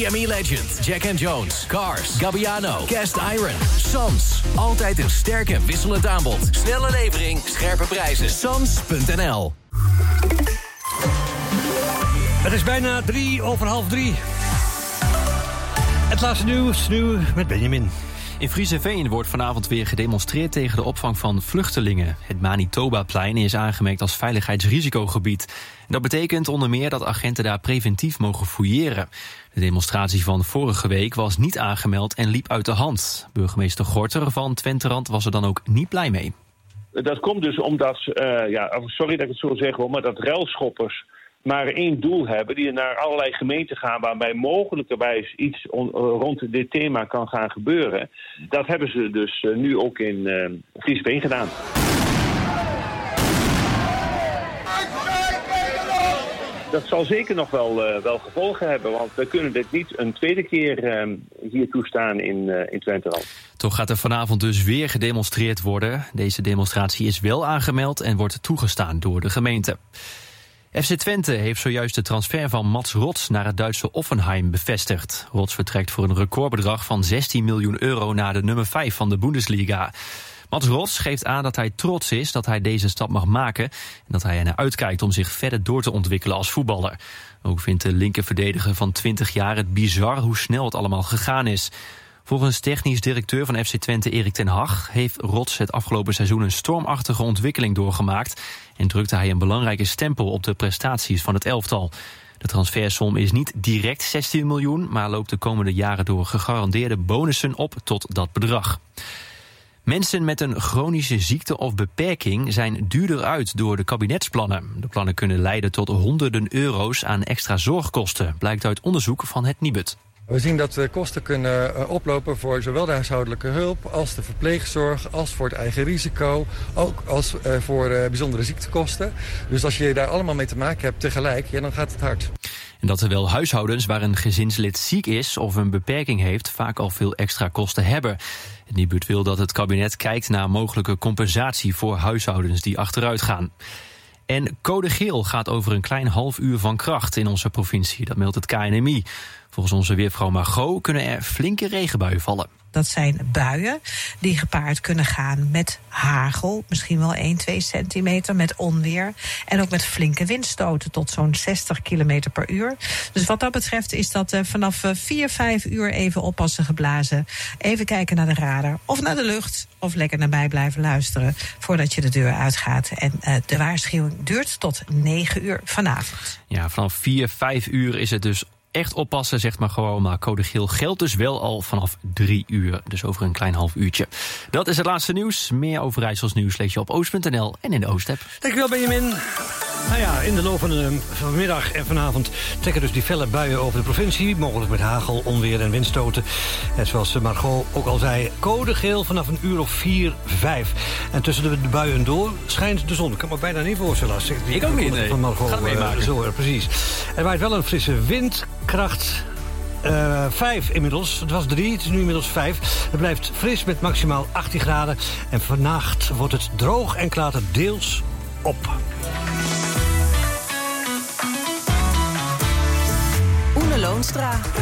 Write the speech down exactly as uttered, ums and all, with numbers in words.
D M E Legend, Jack and Jones, Cars, Gabbiano, Cast Iron, Sans. Altijd een sterk en wisselend aanbod. Snelle levering, scherpe prijzen. Sans punt n l. Het is bijna drie over half drie. Het laatste nieuws, nu met Benjamin. In Frieseveen wordt vanavond weer gedemonstreerd tegen de opvang van vluchtelingen. Het Manitobaplein is aangemerkt als veiligheidsrisicogebied. Dat betekent onder meer dat agenten daar preventief mogen fouilleren. De demonstratie van vorige week was niet aangemeld en liep uit de hand. Burgemeester Gorter van Twenterand was er dan ook niet blij mee. Dat komt dus omdat, uh, ja, sorry dat ik het zo zeg hoor, maar dat ruilschoppers maar één doel hebben, die naar allerlei gemeenten gaan waarbij mogelijkerwijs iets on, rond dit thema kan gaan gebeuren. Dat hebben ze dus uh, nu ook in uh, Frieseveen gedaan. Dat zal zeker nog wel, uh, wel gevolgen hebben, want we kunnen dit niet een tweede keer uh, hier toestaan in, uh, in Twenterand. Toch gaat er vanavond dus weer gedemonstreerd worden. Deze demonstratie is wel aangemeld en wordt toegestaan door de gemeente. F C Twente heeft zojuist de transfer van Mats Rots naar het Duitse Offenheim bevestigd. Rots vertrekt voor een recordbedrag van zestien miljoen euro naar de nummer vijf van de Bundesliga. Mats Rots geeft aan dat hij trots is dat hij deze stap mag maken en dat hij ernaar uitkijkt om zich verder door te ontwikkelen als voetballer. Ook vindt de linkerverdediger van twintig jaar het bizar hoe snel het allemaal gegaan is. Volgens technisch directeur van F C Twente Erik ten Hag heeft Rots het afgelopen seizoen een stormachtige ontwikkeling doorgemaakt en drukte hij een belangrijke stempel op de prestaties van het elftal. De transfersom is niet direct zestien miljoen, maar loopt de komende jaren door gegarandeerde bonussen op tot dat bedrag. Mensen met een chronische ziekte of beperking zijn duurder uit door de kabinetsplannen. De plannen kunnen leiden tot honderden euro's aan extra zorgkosten, blijkt uit onderzoek van het Nibud. We zien dat de kosten kunnen oplopen voor zowel de huishoudelijke hulp als de verpleegzorg, als voor het eigen risico, ook als voor bijzondere ziektekosten. Dus als je daar allemaal mee te maken hebt tegelijk, ja, dan gaat het hard. En dat terwijl huishoudens waar een gezinslid ziek is of een beperking heeft vaak al veel extra kosten hebben. Het Nibud wil dat het kabinet kijkt naar mogelijke compensatie voor huishoudens die achteruit gaan. En code geel gaat over een klein half uur van kracht in onze provincie. Dat meldt het K N M I. Volgens onze weervrouw Margot kunnen er flinke regenbuien vallen. Dat zijn buien die gepaard kunnen gaan met hagel, misschien wel één, twee centimeter, met onweer. En ook met flinke windstoten tot zo'n zestig kilometer per uur. Dus wat dat betreft is dat uh, vanaf vier, vijf uur even oppassen geblazen. Even kijken naar de radar of naar de lucht. Of lekker naar mij blijven luisteren voordat je de deur uitgaat. En uh, de waarschuwing duurt tot negen uur vanavond. Ja, vanaf vier, vijf uur is het dus echt oppassen, zegt maar gewoon. Maar code geel geldt dus wel al vanaf drie uur. Dus over een klein half uurtje. Dat is het laatste nieuws. Meer Overijssels nieuws lees je op oost punt n l en in de Oost-app. Dankjewel, Benjamin. Nou ja, in de loop van de vanmiddag en vanavond trekken dus die felle buien over de provincie. Mogelijk met hagel, onweer en windstoten. En zoals Margot ook al zei, code geel vanaf een uur of vier, vijf. En tussen de buien door schijnt de zon. Ik kan me bijna niet voorstellen. Als ik, die ik ook niet, nee. Van Margot, Ga het meemaken. Zo, precies. Er waait wel een frisse windkracht. Uh, vijf inmiddels. Het was drie, het is nu inmiddels vijf. Het blijft fris met maximaal achttien graden. En vannacht wordt het droog en klaart het deels op. Oene Loonstra.